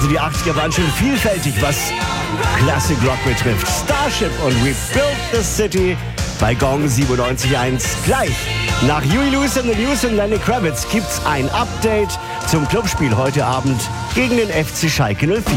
Also die 80er waren schon vielfältig, was Classic Rock betrifft. Starship und We Built the City bei Gong 97.1. Gleich nach Huey Lewis and the News und Lenny Kravitz gibt's ein Update zum Clubspiel heute Abend gegen den FC Schalke 04.